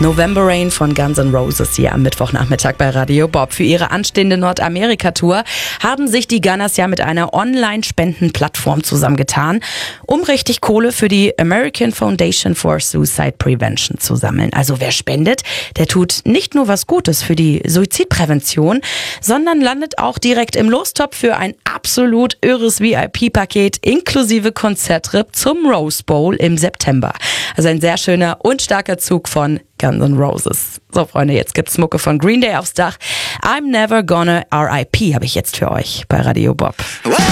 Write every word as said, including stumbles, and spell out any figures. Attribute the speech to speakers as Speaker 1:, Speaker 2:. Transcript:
Speaker 1: November Rain von Guns N' Roses hier am Mittwochnachmittag bei Radio Bob. Für ihre anstehende Nordamerika-Tour haben sich die Gunners ja mit einer Online-Spendenplattform zusammengetan, um richtig Kohle für die American Foundation for Suicide Prevention zu sammeln. Also wer spendet, der tut nicht nur was Gutes für die Suizidprävention, sondern landet auch direkt im Lostopf für ein absolut irres V I P-Paket inklusive Konzerttrip zum Rose Bowl im September. Also ein sehr schöner und starker Zug von Guns N' Roses. So Freunde, jetzt gibt's Mucke von Green Day aufs Dach. I'm Never Gonna R I P habe ich jetzt für euch bei Radio Bob.